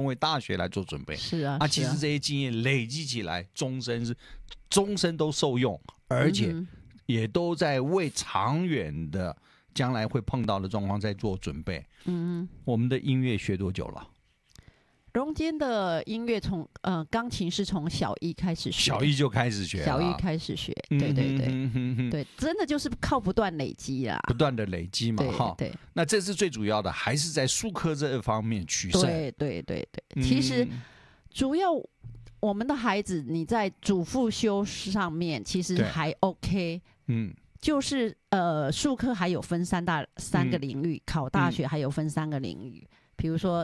为大学来做准备。 是啊， 其实这些经验累积起来，终身都受用，而且也都在为长远的将来会碰到的状况在做准备。我们的音乐学多久了？ 荣坚的音乐从钢琴是从小一开始学， 小一就开始学了， 小一开始学，对对对，对，真的就是靠不断累积啦， 不断的累积嘛，哈。 对， 那这是最主要的，还是在术科这方面取胜？ 对，其实主要我们的孩子你在主副修上面其实还 OK，就是术科还有分三个领域，考大学还有分3个领域，比如说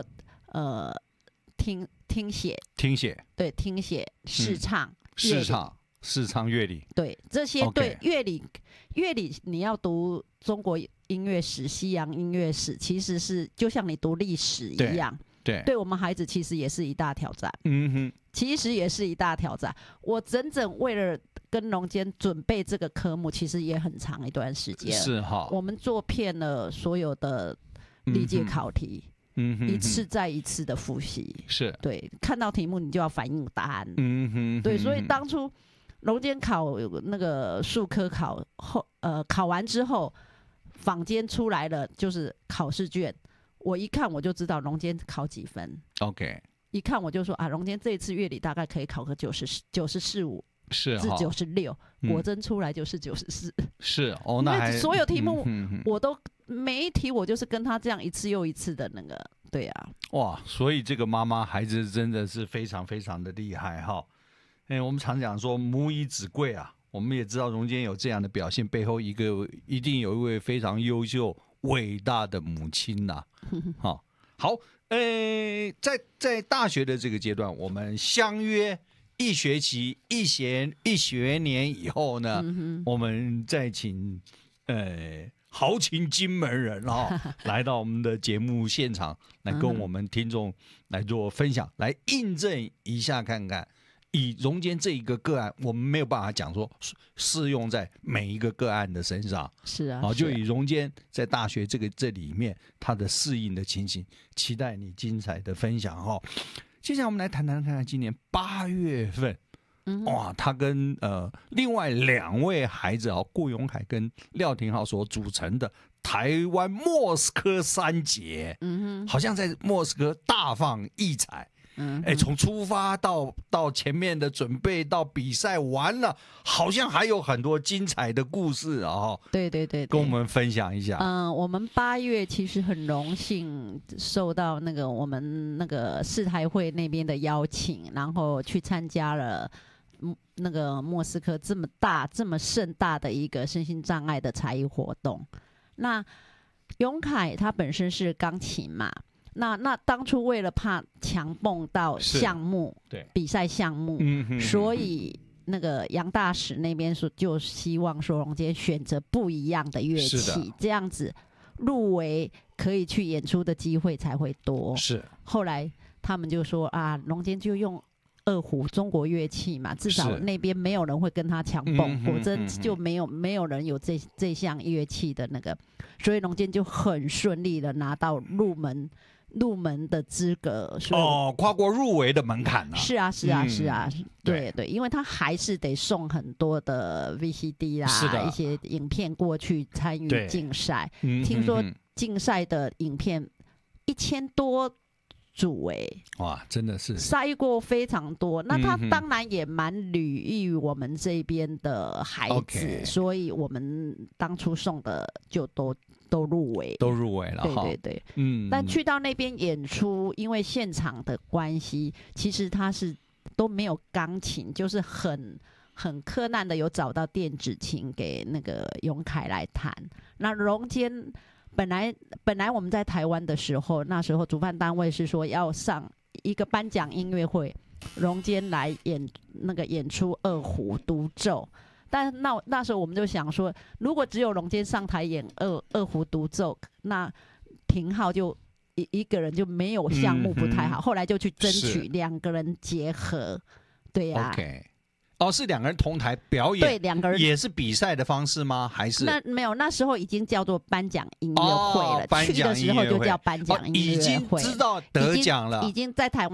听写，对，听写、视唱、乐理，对，这些对乐理你要读中国音乐史、西洋音乐史，其实是就像你读历史一样，对我们孩子其实也是一大挑战。其实也是一大挑战。我整整为了跟荣坚准备这个科目，其实也很长一段时间。 是哈， 我们做遍了所有的历届考题。一次再一次的复习，是对，看到题目你就要反映答案，对，所以当初荣坚考那个术科考完之后，坊间出来了就是考试卷，我一看我就知道荣坚考几分 ，OK， 一看我就说荣坚这一次乐理大概可以考个94.5。是至96，果真出来就是94。是哦，那所有题目我都每一题我就是跟他这样一次又一次的那个，对啊。 哇，所以这个妈妈孩子真的是非常非常的厉害哈。我们常讲说母以子贵啊，我们也知道荣坚有这样的表现，背后一定有一位非常优秀伟大的母亲呐。好，在大学的这个阶段，我们相约。一学期一学年以后呢，我们再请豪情金门人来到我们的节目现场，来跟我们听众来做分享，来印证一下看看。以荣坚这一个个案，我们没有办法讲说适用在每一个个案的身上。 是啊， 就以荣坚在大学这里面他的适应的情形，期待你精彩的分享哈。接下来我们来谈谈看看今年8月份，哇，他跟另外2位孩子顾永凯跟廖廷浩所组成的台湾莫斯科3杰，好像在莫斯科大放异彩。从出发到前面的准备到比赛完了，好像还有很多精彩的故事对，跟我们分享一下。 我们8月其实很荣幸受到我们那个世台会那边的邀请，然后去参加了那个莫斯科这么大这么盛大的一个身心障碍的才艺活动。那永凯他本身是钢琴嘛。那当初为了怕强蹦到项目，比赛项目，所以那个杨大使那边就希望说荣坚选择不一样的乐器，这样子入围可以去演出的机会才会多。是，后来他们就说荣坚就用2胡中国乐器嘛，至少那边没有人会跟他强蹦，否则就没有人有这项乐器的那个，所以荣坚就很顺利的拿到入门的资格， 跨过入围的门槛了。 是啊，对，因为他还是得送很多的 VCD 啦，一些影片过去参与竞赛。听说竞赛的影片1000多组哇，真的是筛过非常多。那他当然也蛮礼遇我们这边的孩子，所以我们当初送的就都入围了。 对，但去到那边演出，因为现场的关系，其实他是都没有钢琴，就是很困难的有找到电子琴给那个永凯来弹。那荣坚本来我们在台湾的时候，那时候主办单位是说要上一个颁奖音乐会，荣坚来演出2胡独奏。但那时候我们就想说，如果只有荣坚上台演二胡独奏，那廷浩就一个人就没有项目不太好。后来就去争取2个人结合，对呀。 是2个人同台表演， 对，2个人也是比赛的方式吗？还是没有？那时候已经叫做颁奖音乐会了，去的时候就叫颁奖音乐会， 已经知道得奖了， 已经在台湾